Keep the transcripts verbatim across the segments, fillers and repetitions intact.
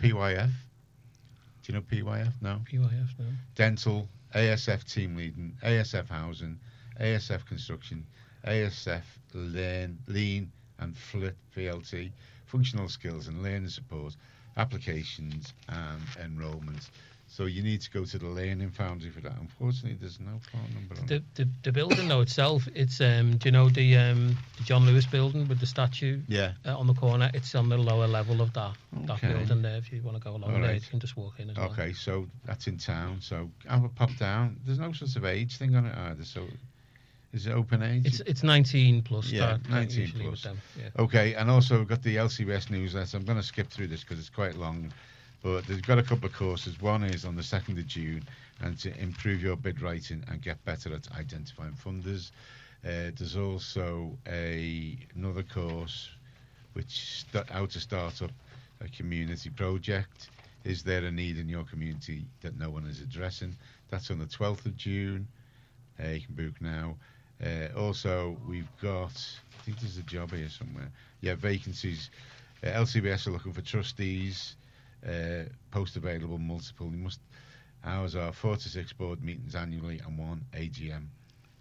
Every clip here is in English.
P Y F. Do you know P Y F? No. P Y F, no. Dental, A S F team leading, A S F housing, A S F construction, A S F learn, lean and flit P L T, functional skills and learning support, applications and enrolment. So you need to go to the Learning Foundry for that. Unfortunately, there's no phone number on The, it. the the building though itself, it's um, do you know the um the John Lewis building with the statue? Yeah. Uh, on the corner, it's on the lower level of that that Okay. building there. If you want to go along All there, right. you can just walk in as well. Okay, so that's in town. So I will pop down. There's no sort of age thing on it either. So is it open age? It's it's nineteen plus. Yeah, start, nineteen usually plus. With them. Yeah. Okay, and also we've got the L C B S newsletter. I'm going to skip through this because it's quite long, but they've got a couple of courses. One is on the second of June, and to improve your bid writing and get better at identifying funders. Uh, there's also a another course, which st- how to start up a community project. Is there a need in your community that no one is addressing? That's on the twelfth of June. Uh, you can book now. Uh, also, we've got, I think there's a job here somewhere. Yeah, vacancies. Uh, L C B S are looking for trustees. Uh, post available, multiple. You must. Ours are four to six board meetings annually and one A G M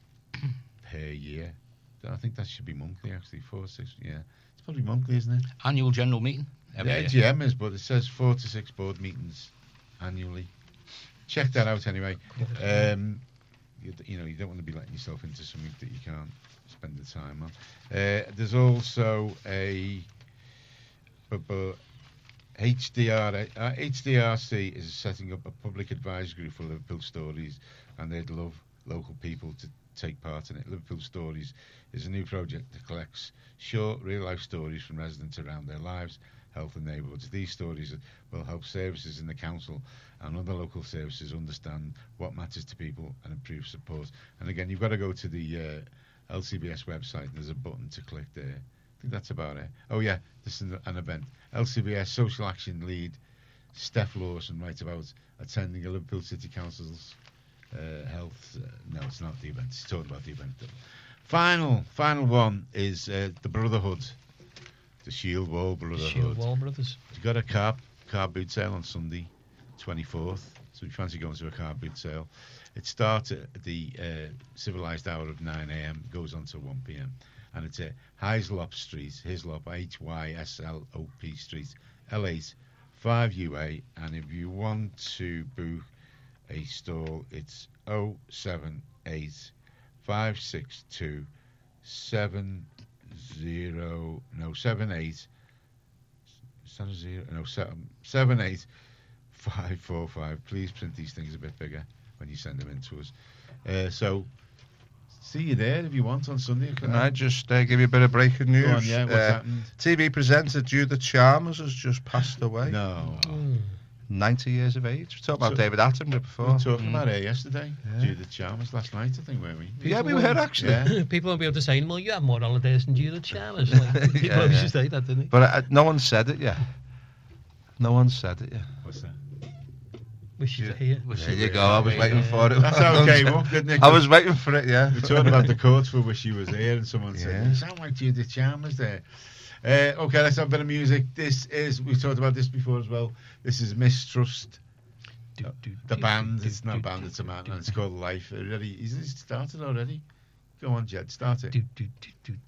per year. I think that should be monthly, actually. Four to six. Yeah, it's probably monthly, isn't it? Annual general meeting. The A G M is, but it says four to six board meetings annually. Check that out anyway. Um, you, you know, you don't want to be letting yourself into something that you can't spend the time on. Uh, there's also a but, but H D R uh, H D R C is setting up a public advisory group for Liverpool Stories, and they'd love local people to take part in it. Liverpool Stories is a new project that collects short, real-life stories from residents around their lives, health and neighbourhoods. These stories will help services in the council and other local services understand what matters to people and improve support. And again, you've got to go to the uh, L C B S website, and there's a button to click there. I think that's about it. Oh yeah, this is an event. L C B S Social Action Lead Steph Lawson writes about attending a Liverpool City Council's uh, health. Uh, no, it's not the event. It's talking about the event. Though. Final, final one is uh, the Brotherhood, the Shield Wall Brotherhood. Shield Wall Brothers. We've got a car car boot sale on Sunday, twenty-fourth. So if you fancy going to a car boot sale, it starts at the uh, civilised hour of nine a.m. goes on to one p.m. and it's at Hyslop Street, Hyslop, H Y S L O P Street, L eight, five U A. And if you want to book a stall, it's oh seven eight, five six two, seven zero, no, seven eight, is that a zero? No, seven, seven eight, five four five. Please print these things a bit bigger when you send them in to us. Uh, so, see you there if you want on Sunday. Can I just uh, give you a bit of breaking news? Go on, yeah, what's uh, happened? T V presenter Judith Chalmers has just passed away. No. Mm. ninety years of age. We talked about So- David Attenborough We before. were talking Mm. about her yesterday. Yeah. Judith Chalmers last night, I think, weren't we? Yeah, we were here actually. Yeah. People won't be able to say, well, you have more holidays than Judith Chalmers. Like, people Yeah, always yeah. used to say that, didn't he? But uh, no one said it yet. No one said it yet. What's that? Wish you Yeah. to hear. There you go. I was waiting for it. That's how it came up, didn't it? I was waiting for it. Yeah. We were talking about the court for which she was here, and someone said, Yeah. "You sound like Judith Chalmers there." Uh, okay, let's have a bit of music. This is, we talked about this before as well. This is Mistrust, Do, do, the do, band. do, It's not a do, band, do, it's a do, man, do, and it's called Life. Already, is it started already? Go on, Jed, start it. do, do, do, do,